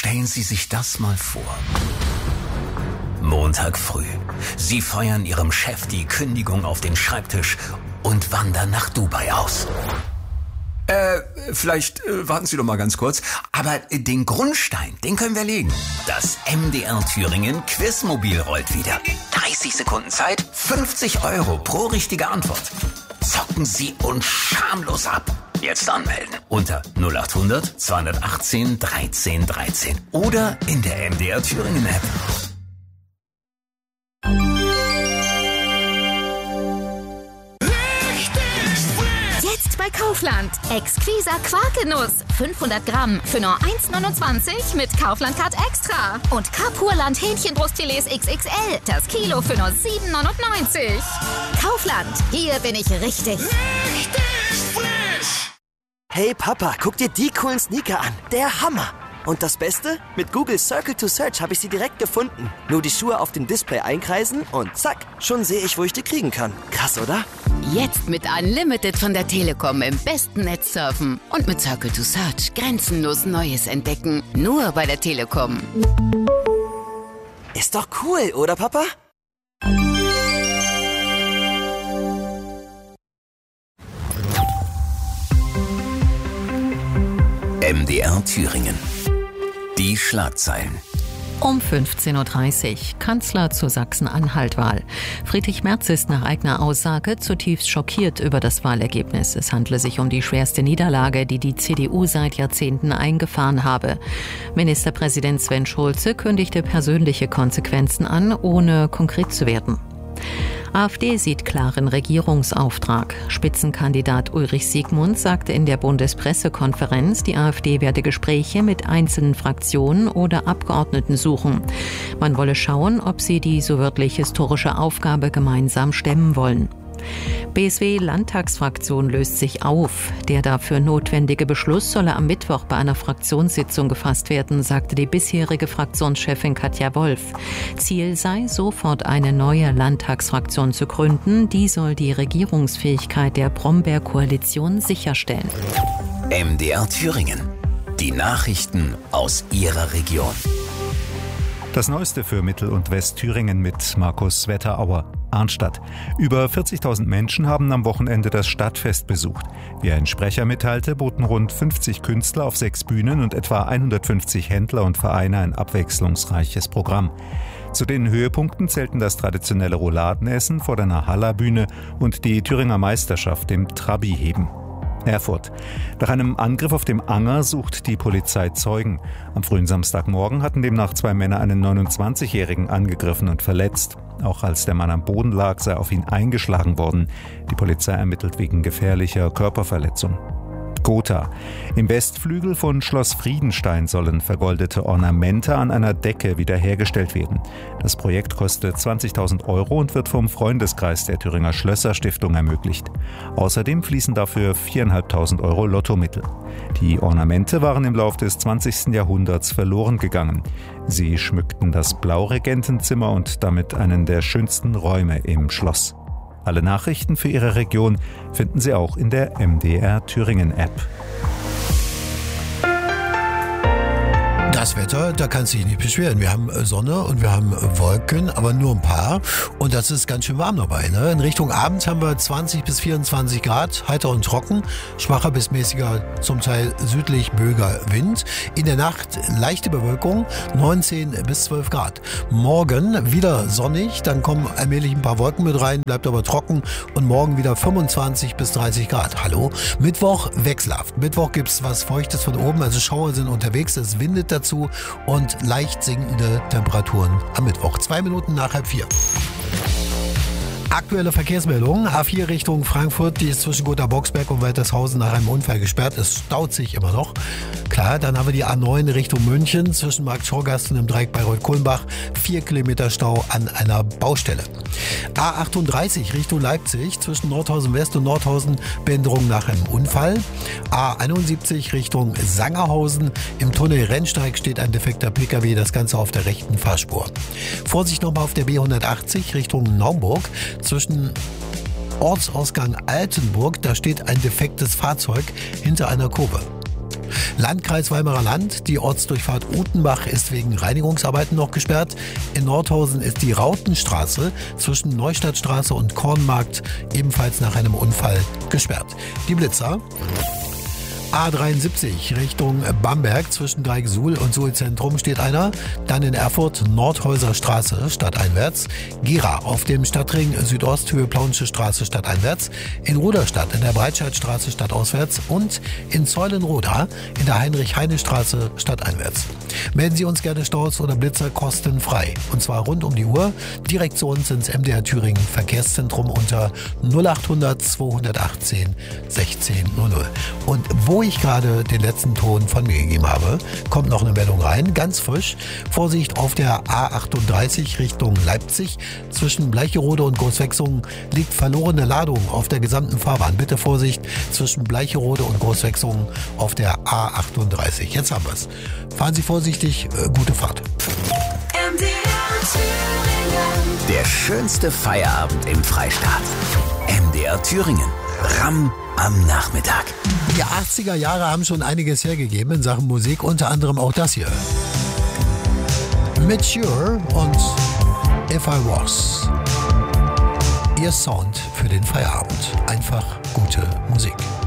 Stellen Sie sich das mal vor. Montag früh. Sie feuern Ihrem Chef die Kündigung auf den Schreibtisch und wandern nach Dubai aus. Vielleicht warten Sie doch mal ganz kurz. Aber den Grundstein, den können wir legen. Das MDR Thüringen Quizmobil rollt wieder. 30 Sekunden Zeit, 50 € pro richtige Antwort. Zocken Sie uns schamlos ab. Jetzt anmelden unter 0800 218 13 13 oder in der MDR Thüringen App. Jetzt bei Kaufland. Exquisa Quarkenuss. 500 Gramm für nur 1,29 mit Kaufland-Card Extra. Und Kapurland Hähnchenbrustfilets XXL. Das Kilo für nur 7,99. Kaufland. Hier bin ich richtig. Hey Papa, guck dir die coolen Sneaker an. Der Hammer. Und das Beste? Mit Google Circle to Search habe ich sie direkt gefunden. Nur die Schuhe auf dem Display einkreisen und zack, schon sehe ich, wo ich die kriegen kann. Krass, oder? Jetzt mit Unlimited von der Telekom im besten Netz surfen. Und mit Circle to Search grenzenlos Neues entdecken. Nur bei der Telekom. Ist doch cool, oder Papa? MDR Thüringen. Die Schlagzeilen. Um 15.30 Uhr. Kanzler zur Sachsen-Anhalt-Wahl. Friedrich Merz ist nach eigener Aussage zutiefst schockiert über das Wahlergebnis. Es handle sich um die schwerste Niederlage, die die CDU seit Jahrzehnten eingefahren habe. Ministerpräsident Sven Schulze kündigte persönliche Konsequenzen an, ohne konkret zu werden. AfD sieht klaren Regierungsauftrag. Spitzenkandidat Ulrich Siegmund sagte in der Bundespressekonferenz, die AfD werde Gespräche mit einzelnen Fraktionen oder Abgeordneten suchen. Man wolle schauen, ob sie die so wörtlich historische Aufgabe gemeinsam stemmen wollen. BSW-Landtagsfraktion löst sich auf. Der dafür notwendige Beschluss solle am Mittwoch bei einer Fraktionssitzung gefasst werden, sagte die bisherige Fraktionschefin Katja Wolf. Ziel sei, sofort eine neue Landtagsfraktion zu gründen. Die soll die Regierungsfähigkeit der Brombeer-Koalition sicherstellen. MDR Thüringen. Die Nachrichten aus Ihrer Region. Das Neueste für Mittel- und Westthüringen mit Markus Wetterauer. Arnstadt. Über 40.000 Menschen haben am Wochenende das Stadtfest besucht. Wie ein Sprecher mitteilte, boten rund 50 Künstler auf 6 Bühnen und etwa 150 Händler und Vereine ein abwechslungsreiches Programm. Zu den Höhepunkten zählten das traditionelle Rouladenessen vor der Nahalla-Bühne und die Thüringer Meisterschaft im Trabi-Heben. Erfurt. Nach einem Angriff auf dem Anger sucht die Polizei Zeugen. Am frühen Samstagmorgen hatten demnach 2 Männer einen 29-Jährigen angegriffen und verletzt. Auch als der Mann am Boden lag, sei auf ihn eingeschlagen worden. Die Polizei ermittelt wegen gefährlicher Körperverletzung. Gotha. Im Westflügel von Schloss Friedenstein sollen vergoldete Ornamente an einer Decke wiederhergestellt werden. Das Projekt kostet 20.000 € und wird vom Freundeskreis der Thüringer Schlösser Stiftung ermöglicht. Außerdem fließen dafür 4.500 € Lottomittel. Die Ornamente waren im Lauf des 20. Jahrhunderts verloren gegangen. Sie schmückten das Blauregentenzimmer und damit einen der schönsten Räume im Schloss. Alle Nachrichten für Ihre Region finden Sie auch in der MDR Thüringen App. Das Wetter, da kannst du dich nicht beschweren. Wir haben Sonne und wir haben Wolken, aber nur ein paar. Und das ist ganz schön warm dabei. Ne? In Richtung Abend haben wir 20 bis 24 Grad, heiter und trocken. Schwacher bis mäßiger, zum Teil südlich böiger Wind. In der Nacht leichte Bewölkung, 19 bis 12 Grad. Morgen wieder sonnig, dann kommen allmählich ein paar Wolken mit rein, bleibt aber trocken. Und morgen wieder 25 bis 30 Grad. Hallo? Mittwoch wechselhaft. Mittwoch gibt's was Feuchtes von oben, also Schauer sind unterwegs, es windet dazu und leicht sinkende Temperaturen am Mittwoch. 2 Minuten nach 3:30. Aktuelle Verkehrsmeldung. A4 Richtung Frankfurt, die ist zwischen Gotha-Boxberg und Waltershausen nach einem Unfall gesperrt. Es staut sich immer noch. Klar, dann haben wir die A9 Richtung München zwischen Markt-Schorgast und dem Dreieck Bayreuth-Kulmbach. 4 Kilometer Stau an einer Baustelle. A38 Richtung Leipzig zwischen Nordhausen West und Nordhausen, Behinderung nach einem Unfall. A71 Richtung Sangerhausen. Im Tunnel Rennsteig steht ein defekter Pkw, das Ganze auf der rechten Fahrspur. Vorsicht nochmal auf der B180 Richtung Naumburg. Zwischen Ortsausgang Altenburg, da steht ein defektes Fahrzeug hinter einer Kurve. Landkreis Weimarer Land, die Ortsdurchfahrt Utenbach ist wegen Reinigungsarbeiten noch gesperrt. In Nordhausen ist die Rautenstraße zwischen Neustadtstraße und Kornmarkt ebenfalls nach einem Unfall gesperrt. Die Blitzer: A73 Richtung Bamberg zwischen Dreiecksuhl und Suhlzentrum steht einer. Dann in Erfurt Nordhäuser Straße stadteinwärts. Gera auf dem Stadtring Südosthöhe Plaunsche Straße stadteinwärts. In Ruderstadt in der Breitscheidstraße stadtauswärts. Und in Zeulenroda in der Heinrich-Heine-Straße stadteinwärts. Melden Sie uns gerne Staus oder Blitzer kostenfrei. Und zwar rund um die Uhr. Direkt zu uns ins MDR Thüringen Verkehrszentrum unter 0800 218 1600. Und wo ich gerade den letzten Ton von mir gegeben habe, kommt noch eine Meldung rein, ganz frisch. Vorsicht auf der A38 Richtung Leipzig. Zwischen Bleicherode und Großwechsungen liegt verlorene Ladung auf der gesamten Fahrbahn. Bitte Vorsicht zwischen Bleicherode und Großwechsungen auf der A38. Jetzt haben wir es. Fahren Sie vorsichtig, gute Fahrt. Der schönste Feierabend im Freistaat. MDR Thüringen. Ramm am Nachmittag. Die 80er Jahre haben schon einiges hergegeben in Sachen Musik, unter anderem auch das hier. Mature und If I Was. Ihr Sound für den Feierabend. Einfach gute Musik.